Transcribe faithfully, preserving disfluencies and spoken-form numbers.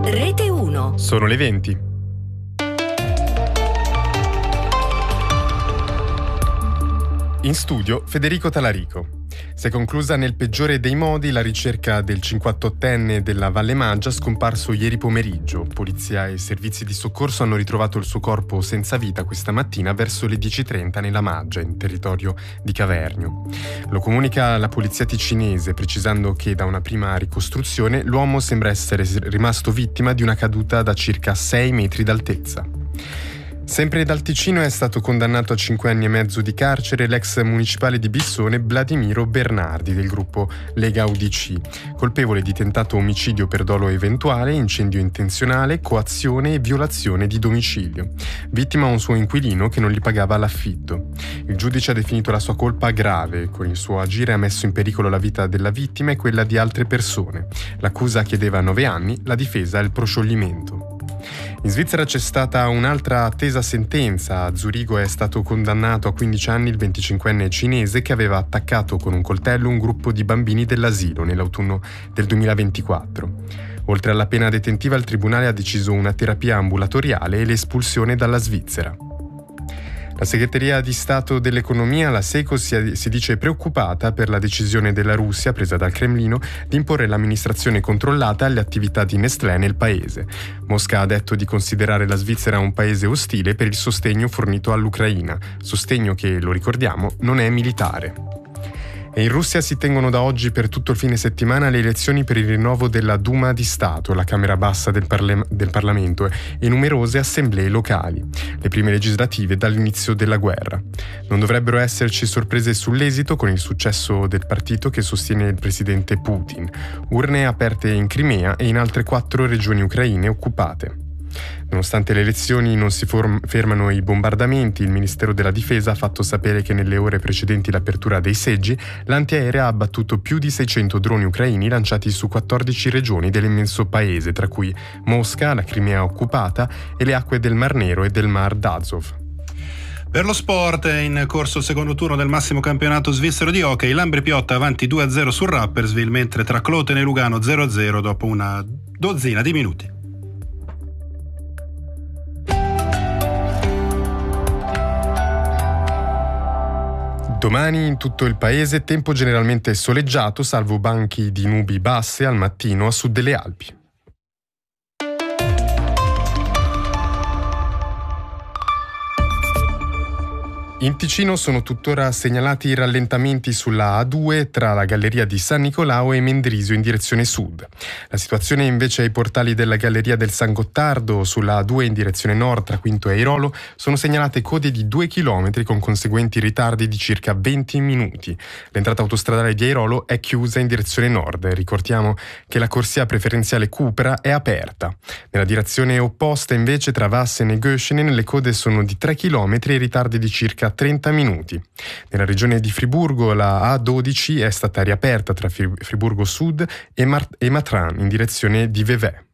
Rete uno. Sono le venti. In studio Federico Talarico. Si è conclusa nel peggiore dei modi la ricerca del cinquantottenne della Valle Maggia scomparso ieri pomeriggio. Polizia e servizi di soccorso hanno ritrovato il suo corpo senza vita questa mattina verso le dieci e trenta nella Maggia, in territorio di Cavernio. Lo comunica la polizia ticinese, precisando che da una prima ricostruzione l'uomo sembra essere rimasto vittima di una caduta da circa sei metri d'altezza. Sempre dal Ticino è stato condannato a cinque anni e mezzo di carcere l'ex municipale di Bissone Vladimiro Bernardi del gruppo Lega U D C, colpevole di tentato omicidio per dolo eventuale, incendio intenzionale, coazione e violazione di domicilio. Vittima un suo inquilino che non gli pagava l'affitto. Il giudice ha definito la sua colpa grave, con il suo agire ha messo in pericolo la vita della vittima e quella di altre persone. L'accusa chiedeva nove anni, la difesa il proscioglimento. In Svizzera c'è stata un'altra attesa sentenza. A Zurigo è stato condannato a quindici anni il venticinquenne cinese che aveva attaccato con un coltello un gruppo di bambini dell'asilo nell'autunno del duemilaventiquattro. Oltre alla pena detentiva, il tribunale ha deciso una terapia ambulatoriale e l'espulsione dalla Svizzera. La Segreteria di Stato dell'Economia, la SECO, si, si dice preoccupata per la decisione della Russia, presa dal Cremlino, di imporre l'amministrazione controllata alle attività di Nestlé nel paese. Mosca ha detto di considerare la Svizzera un paese ostile per il sostegno fornito all'Ucraina, sostegno che, lo ricordiamo, non è militare. E in Russia si tengono da oggi per tutto il fine settimana le elezioni per il rinnovo della Duma di Stato, la Camera bassa del, parla- del Parlamento, e numerose assemblee locali, le prime legislative dall'inizio della guerra. Non dovrebbero esserci sorprese sull'esito con il successo del partito che sostiene il presidente Putin. Urne aperte in Crimea e in altre quattro regioni ucraine occupate. Nonostante le elezioni non si form- fermano i bombardamenti, il Ministero della Difesa ha fatto sapere che nelle ore precedenti l'apertura dei seggi, l'antiaerea ha abbattuto più di seicento droni ucraini lanciati su quattordici regioni dell'immenso paese, tra cui Mosca, la Crimea occupata e le acque del Mar Nero e del Mar d'Azov. Per lo sport è in corso il secondo turno del massimo campionato svizzero di hockey. L'Ambre Piotta avanti due a zero sul Rapperswil, mentre tra Cloten e Lugano zero a zero dopo una dozzina di minuti. Domani in tutto il paese tempo generalmente soleggiato, salvo banchi di nubi basse al mattino a sud delle Alpi. In Ticino sono tuttora segnalati rallentamenti sulla A due tra la galleria di San Nicolao e Mendrisio in direzione sud. La situazione invece ai portali della galleria del San Gottardo sulla A due in direzione nord tra Quinto e Airolo sono segnalate code di due chilometri con conseguenti ritardi di circa venti minuti. L'entrata autostradale di Airolo è chiusa in direzione nord. Ricordiamo che la corsia preferenziale Cupra è aperta. Nella direzione opposta invece tra Vassen e Göschenen le code sono di tre chilometri e ritardi di circa trenta minuti. Nella regione di Friburgo la A dodici è stata riaperta tra Friburgo Sud e, Mar- e Matran in direzione di Vevey.